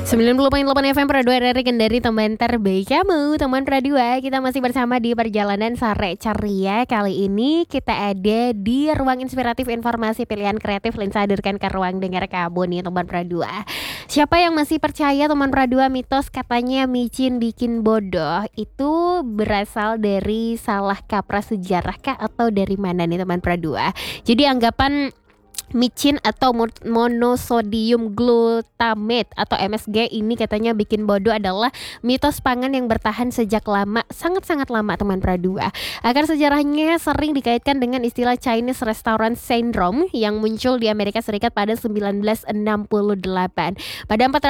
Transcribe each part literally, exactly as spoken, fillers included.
sembilan puluh koma delapan F M Pradua R R I Kendari, teman terbaik kamu, teman Pradua. Kita masih bersama di perjalanan sore ceria. Kali ini kita ada di ruang inspiratif informasi pilihan kreatif Lensa hadirkan ke ruang dengar kamu nih teman Pradua. Siapa yang masih percaya teman Pradua mitos katanya micin bikin bodoh itu berasal dari salah kaprah sejarah kah atau dari mana nih teman Pradua? Jadi anggapan micin atau monosodium glutamate atau M S G ini katanya bikin bodoh adalah mitos pangan yang bertahan sejak lama, sangat-sangat lama teman Pradua. Akar sejarahnya sering dikaitkan dengan istilah Chinese Restaurant Syndrome yang muncul di Amerika Serikat pada sembilan belas enam puluh delapan. Pada empat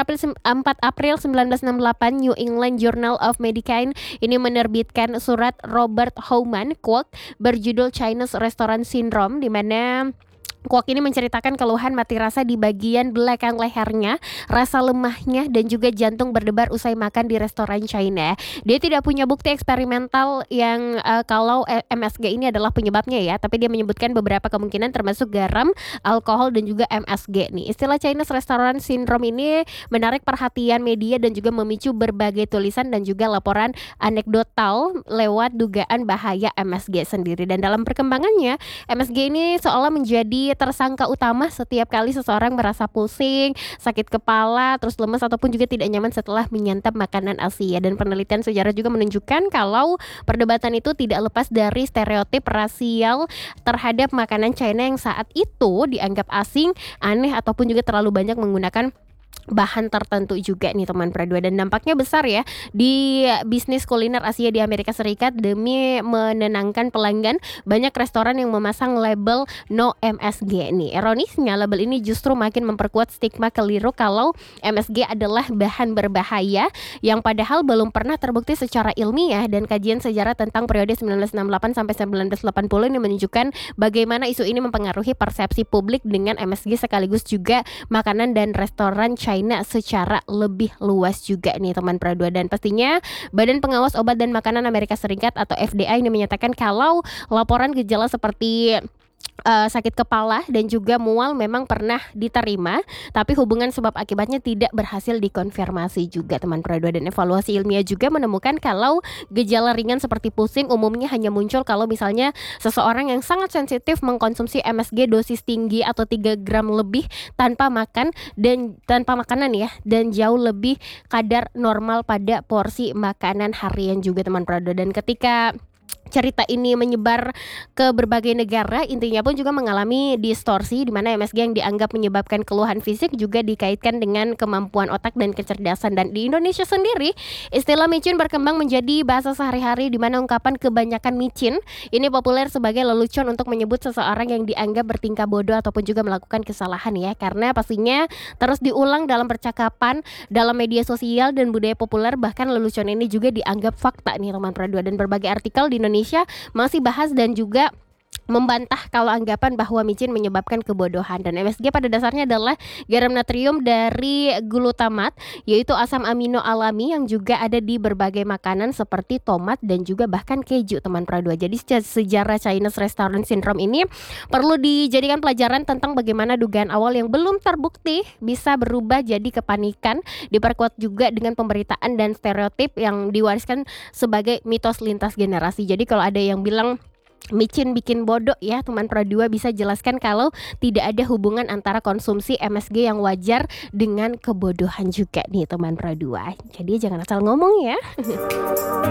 April sembilan belas enam puluh delapan, New England Journal of Medicine ini menerbitkan surat Robert Houman Kwok berjudul Chinese Restaurant Syndrome, di mana Kwok ini menceritakan keluhan mati rasa di bagian belakang lehernya, rasa lemahnya, dan juga jantung berdebar usai makan di restoran China. Dia tidak punya bukti eksperimental yang uh, kalau M S G ini adalah penyebabnya ya, tapi dia menyebutkan beberapa kemungkinan termasuk garam, alkohol, dan juga M S G nih. Istilah Chinese Restaurant Syndrome ini menarik perhatian media dan juga memicu berbagai tulisan dan juga laporan anekdotal lewat dugaan bahaya M S G sendiri. Dan dalam perkembangannya, M S G ini seolah menjadi tersangka utama setiap kali seseorang merasa pusing, sakit kepala, terus lemes ataupun juga tidak nyaman setelah menyantap makanan Asia. Dan penelitian sejarah juga menunjukkan kalau perdebatan itu tidak lepas dari stereotip rasial terhadap makanan China yang saat itu dianggap asing, aneh ataupun juga terlalu banyak menggunakan bahan tertentu juga nih teman Pradua. Dan dampaknya besar ya di bisnis kuliner Asia di Amerika Serikat. Demi menenangkan pelanggan, banyak restoran yang memasang label no M S G nih. Ironisnya label ini justru makin memperkuat stigma keliru kalau M S G adalah bahan berbahaya yang padahal belum pernah terbukti secara ilmiah. Dan kajian sejarah tentang periode sembilan belas enam puluh delapan sampai sembilan belas delapan puluh ini menunjukkan bagaimana isu ini mempengaruhi persepsi publik dengan M S G sekaligus juga makanan dan restoran China secara lebih luas juga nih teman Pradua. Dan pastinya Badan Pengawas Obat dan Makanan Amerika Serikat atau F D A ini menyatakan kalau laporan gejala seperti Uh, sakit kepala dan juga mual memang pernah diterima, tapi hubungan sebab akibatnya tidak berhasil dikonfirmasi juga teman Pradua. Dan evaluasi ilmiah juga menemukan kalau gejala ringan seperti pusing umumnya hanya muncul kalau misalnya seseorang yang sangat sensitif mengkonsumsi M S G dosis tinggi atau tiga gram lebih tanpa makan dan tanpa makanan ya, dan jauh lebih kadar normal pada porsi makanan harian juga teman Pradua. Dan ketika cerita ini menyebar ke berbagai negara, intinya pun juga mengalami distorsi di mana M S G yang dianggap menyebabkan keluhan fisik juga dikaitkan dengan kemampuan otak dan kecerdasan. Dan di Indonesia sendiri, istilah micin berkembang menjadi bahasa sehari-hari di mana ungkapan kebanyakan micin ini populer sebagai lelucon untuk menyebut seseorang yang dianggap bertingkah bodoh ataupun juga melakukan kesalahan ya, karena pastinya terus diulang dalam percakapan, dalam media sosial dan budaya populer. Bahkan lelucon ini juga dianggap fakta nih teman Pradua. Dan berbagai artikel di Indonesia Indonesia masih bahas dan juga membantah kalau anggapan bahwa micin menyebabkan kebodohan. Dan M S G pada dasarnya adalah garam natrium dari glutamat, yaitu asam amino alami yang juga ada di berbagai makanan seperti tomat dan juga bahkan keju teman Pradua. Jadi sejarah Chinese Restaurant Syndrome ini perlu dijadikan pelajaran tentang bagaimana dugaan awal yang belum terbukti bisa berubah jadi kepanikan, diperkuat juga dengan pemberitaan dan stereotip yang diwariskan sebagai mitos lintas generasi. Jadi kalau ada yang bilang micin bikin bodoh ya teman Pradua, bisa jelaskan kalau tidak ada hubungan antara konsumsi M S G yang wajar dengan kebodohan juga nih teman Pradua. Jadi jangan asal ngomong ya.